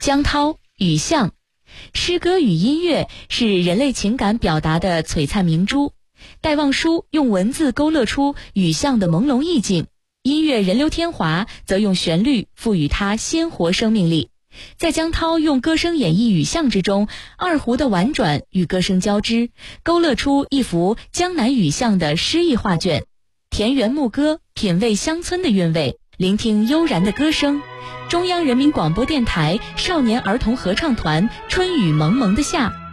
江涛、雨巷。诗歌与音乐是人类情感表达的璀璨明珠。戴望舒用文字勾勒出雨巷的朦胧意境，音乐人刘天华则用旋律赋予它鲜活生命力。在江涛用歌声演绎雨巷之中，二胡的婉转与歌声交织，勾勒出一幅江南雨巷的诗意画卷。田园牧歌，品味乡村的韵味，聆听悠然的歌声。中央人民广播电台少年儿童合唱团《春雨蒙蒙的夏》